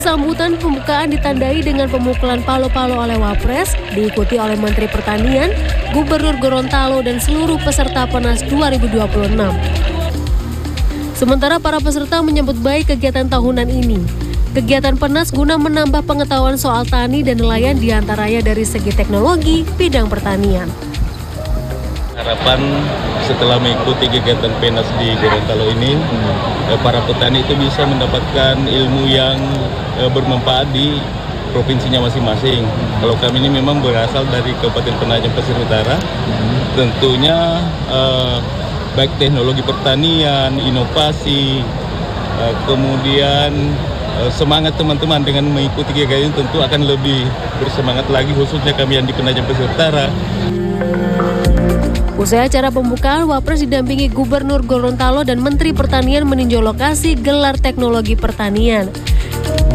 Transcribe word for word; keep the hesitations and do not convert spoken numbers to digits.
Sambutan pembukaan ditandai dengan pemukulan palo-palo oleh Wapres, diikuti oleh Menteri Pertanian, Gubernur Gorontalo, dan seluruh peserta PENAS dua ribu dua puluh enam. Sementara para peserta menyambut baik kegiatan tahunan ini. Kegiatan PENAS guna menambah pengetahuan soal tani dan nelayan diantaranya dari segi teknologi bidang pertanian. Harapan setelah mengikuti kegiatan PENAS di Gorontalo ini, hmm. para petani itu bisa mendapatkan ilmu yang eh, bermanfaat di provinsinya masing-masing. Hmm. Kalau kami ini memang berasal dari Kabupaten Penajam Pasir Utara, hmm. tentunya eh, baik teknologi pertanian, inovasi, eh, kemudian eh, semangat teman-teman dengan mengikuti kegiatan ini tentu akan lebih bersemangat lagi, khususnya kami yang di Penajam Pasir Utara. Usai acara pembukaan, Wapres didampingi Gubernur Gorontalo dan Menteri Pertanian meninjau lokasi gelar teknologi pertanian.